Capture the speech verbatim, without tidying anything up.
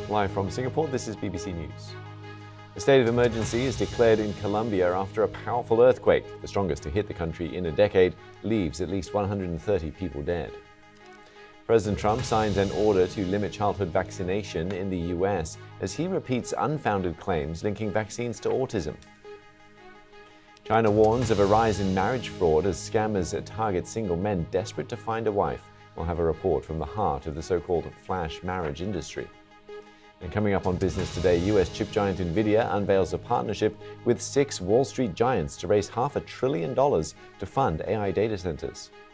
Live from Singapore, this is B B C News. A state of emergency is declared in Colombia after a powerful earthquake, the strongest to hit the country in a decade, leaves at least one hundred thirty people dead. President Trump signs an order to limit childhood vaccination in the U S as he repeats unfounded claims linking vaccines to autism. China warns of a rise in marriage fraud as scammers target single men desperate to find a wife. We'll have a report from the heart of the so-called flash marriage industry. And coming up on Business Today, U S chip giant Nvidia unveils a partnership with six Wall Street giants to raise half a trillion dollars to fund A I data centers.